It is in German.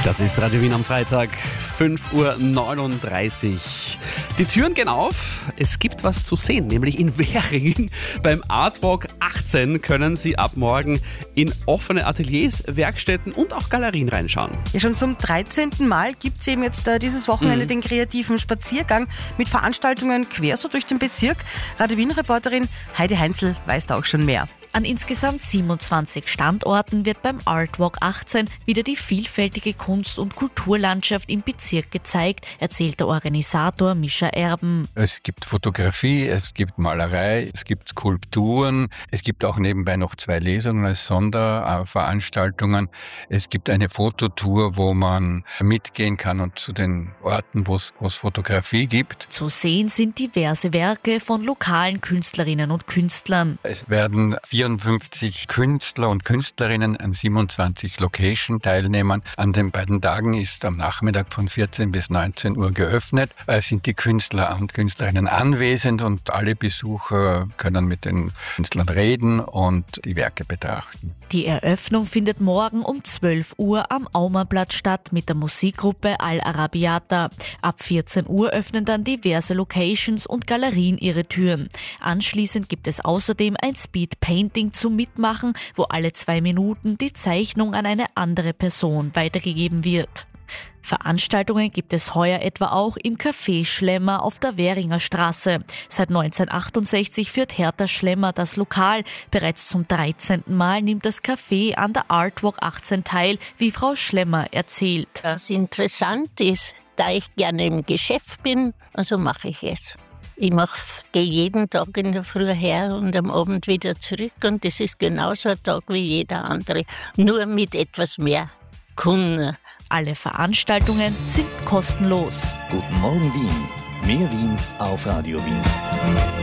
Das ist Radio Wien am Freitag, 5:39 Uhr. Die Türen gehen auf, es gibt was zu sehen, nämlich in Währingen. Beim Artwalk 18 können Sie ab morgen in offene Ateliers, Werkstätten und auch Galerien reinschauen. Ja, schon zum 13. Mal gibt es eben jetzt dieses Wochenende den kreativen Spaziergang mit Veranstaltungen quer so durch den Bezirk. Radio Wien-Reporterin Heidi Heinzel weiß da auch schon mehr. An insgesamt 27 Standorten wird beim Artwalk 18 wieder die vielfältige Kunst- und Kulturlandschaft im Bezirk gezeigt, erzählt der Organisator Mischa Erben. Es gibt Fotografie, es gibt Malerei, es gibt Skulpturen, es gibt auch nebenbei noch 2 Lesungen als Sonderveranstaltungen. Es gibt eine Fototour, wo man mitgehen kann und zu den Orten, wo es Fotografie gibt. Zu sehen sind diverse Werke von lokalen Künstlerinnen und Künstlern. Es werden 54 Künstler und Künstlerinnen an 27 Location teilnehmen. An den beiden Tagen ist am Nachmittag von 14 bis 19 Uhr geöffnet. Es sind die Künstler und Künstlerinnen anwesend und alle Besucher können mit den Künstlern reden und die Werke betrachten. Die Eröffnung findet morgen um 12 Uhr am Aumerplatz statt mit der Musikgruppe Al Arabiata. Ab 14 Uhr öffnen dann diverse Locations und Galerien ihre Türen. Anschließend gibt es außerdem ein Speed Painting zum Mitmachen, wo alle 2 Minuten die Zeichnung an eine andere Person weitergegeben wird. Veranstaltungen gibt es heuer etwa auch im Café Schlemmer auf der Währinger Straße. Seit 1968 führt Hertha Schlemmer das Lokal. Bereits zum 13. Mal nimmt das Café an der Artwalk 18 teil, wie Frau Schlemmer erzählt. Was interessant ist, da ich gerne im Geschäft bin, also mache ich es. Ich gehe jeden Tag in der Früh her und am Abend wieder zurück und das ist genauso ein Tag wie jeder andere, nur mit etwas mehr Kunden. Alle Veranstaltungen sind kostenlos. Guten Morgen Wien. Mehr Wien auf Radio Wien.